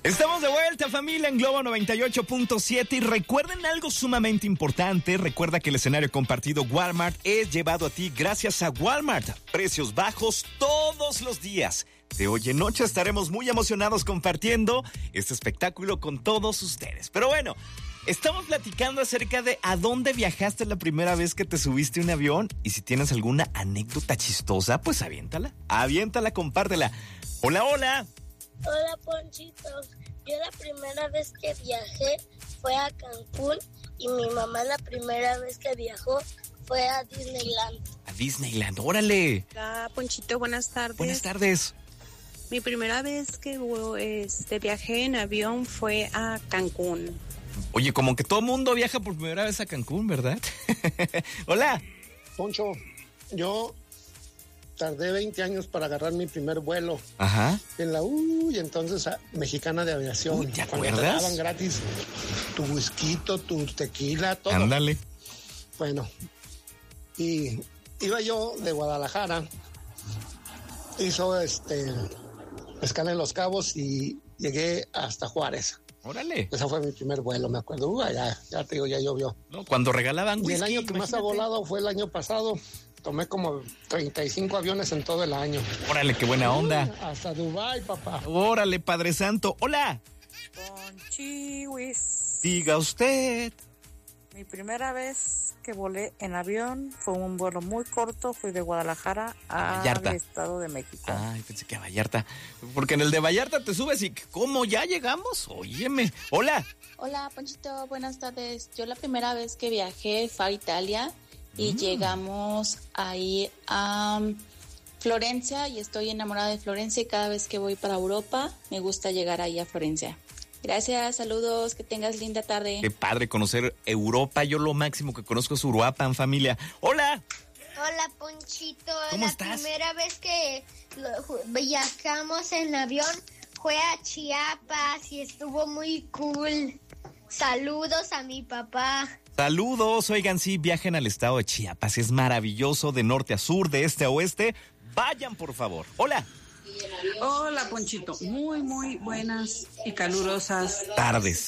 Estamos de vuelta, familia, en Globo 98.7 y recuerden algo sumamente importante. Recuerda que el escenario compartido Walmart es llevado a ti gracias a Walmart. Precios bajos todos los días. De hoy en noche estaremos muy emocionados compartiendo este espectáculo con todos ustedes. Pero bueno, estamos platicando acerca de a dónde viajaste la primera vez que te subiste a un avión. Y si tienes alguna anécdota chistosa, pues aviéntala. Aviéntala, compártela. Hola, hola. Hola, Ponchitos. Yo la primera vez que viajé fue a Cancún y mi mamá la primera vez que viajó fue a Disneyland. A Disneyland, órale. Hola, Ponchito, buenas tardes. Buenas tardes. Mi primera vez que viajé en avión fue a Cancún. Oye, como que todo mundo viaja por primera vez a Cancún, ¿verdad? Hola. Poncho, yo tardé 20 años para agarrar mi primer vuelo. Ajá. En la entonces Mexicana de Aviación. ¿Te Cuando acuerdas? te daban gratis tu whisky, tu tequila, todo. Ándale. Bueno, y iba yo de Guadalajara, hizo escala en Los Cabos y llegué hasta Juárez. Órale. Ese fue mi primer vuelo, me acuerdo. Ya te digo, ya llovió. No, cuando regalaban whisky. Y el año que más ha imagínate. volado fue el año pasado. Tomé como 35 aviones en todo el año. Órale, qué buena onda. Hasta Dubái, papá. Órale, Padre Santo. Hola. Ponchiwis. Diga usted. Mi primera vez que volé en avión fue un vuelo muy corto. Fui de Guadalajara al Vallarta. Estado de México. Ay, pensé que a Vallarta. Porque en el de Vallarta te subes y ¿cómo ya llegamos? Óyeme. Hola. Hola, Ponchito, buenas tardes. Yo la primera vez que viajé fue a Italia y llegamos ahí a Florencia y estoy enamorada de Florencia y cada vez que voy para Europa me gusta llegar ahí a Florencia. Gracias, saludos, que tengas linda tarde. Qué padre conocer Europa. Yo lo máximo que conozco es Uruapan, familia. Hola. Hola, Ponchito. ¿Cómo la estás? primera vez que viajamos en avión fue a Chiapas y estuvo muy cool. Saludos a mi papá. Saludos, oigan, sí, viajen al estado de Chiapas, es maravilloso, de norte a sur, de este a oeste, vayan por favor. Hola. Hola, Ponchito, muy buenas y calurosas Tardes.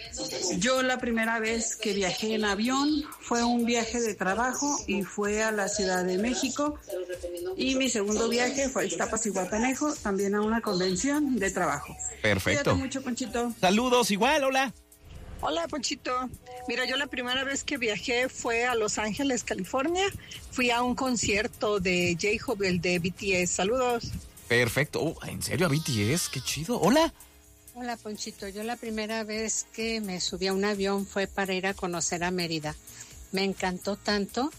Yo la primera vez que viajé en avión fue un viaje de trabajo y fue a la Ciudad de México, y mi segundo viaje fue a Ixtapas y Guatanejo, también a una convención de trabajo. Perfecto. Cuídate mucho, Ponchito. Saludos, igual, hola. Hola, Ponchito. Mira, yo la primera vez que viajé fue a Los Ángeles, California. Fui a un concierto de J-Hope, el de BTS. Saludos. Perfecto. Oh, ¿en serio a BTS? Qué chido. Hola. Hola, Ponchito. Yo la primera vez que me subí a un avión fue para ir a conocer a Mérida. Me encantó tanto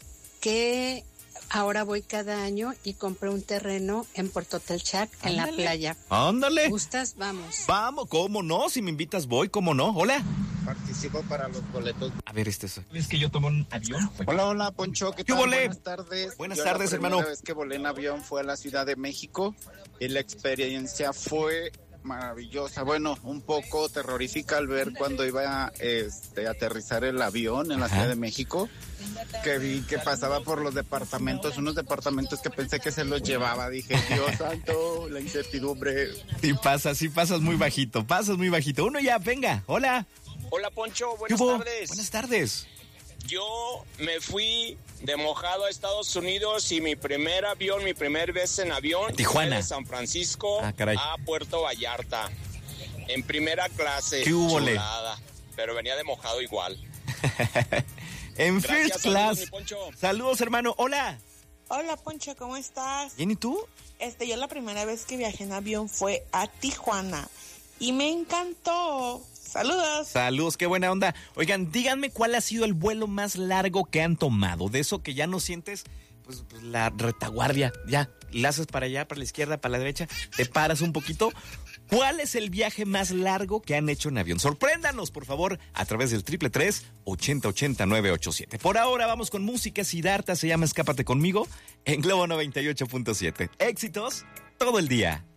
que ahora voy cada año y compré un terreno en Puerto Telchac, en la playa. Ándale. ¿Gustas? Vamos. Vamos, ¿cómo no? Si me invitas voy, ¿cómo no? Hola. Participo para los boletos. A ver, este es... ¿Es que yo tomo un avión? Hola, Poncho, ¿qué ¿Qué tal? volé? Buenas tardes. Buenas tardes, hermano. La primera vez que volé en avión fue a la Ciudad de México y la experiencia fue maravillosa. Bueno, un poco terrorífica al ver cuando iba a aterrizar el avión en la Ciudad de México, que vi que pasaba por los departamentos, unos departamentos que pensé que se los llevaba. Dije, Dios santo, la incertidumbre. Sí pasas muy bajito, Uno ya, venga, hola. Hola, Poncho, buenas tardes. Buenas tardes. Yo me fui de mojado a Estados Unidos y mi primer vez en avión Tijuana. fue de San Francisco a Puerto Vallarta. En primera clase. ¿Qué húbole? Chulada, pero venía de mojado igual. En Gracias, first class. saludos, mi Poncho. Saludos, hermano. Hola. Hola, Poncho, ¿cómo estás? ¿Bien y tú? Yo la primera vez que viajé en avión fue a Tijuana y me encantó. Saludos. Saludos, qué buena onda. Oigan, díganme cuál ha sido el vuelo más largo que han tomado. De eso que ya no sientes, pues la retaguardia. Ya, la haces para allá, para la izquierda, para la derecha, te paras un poquito. ¿Cuál es el viaje más largo que han hecho en avión? Sorpréndanos, por favor, a través del 333-8080-987. Por ahora vamos con música. Siddhartha se llama Escápate Conmigo en Globo 98.7. Éxitos todo el día.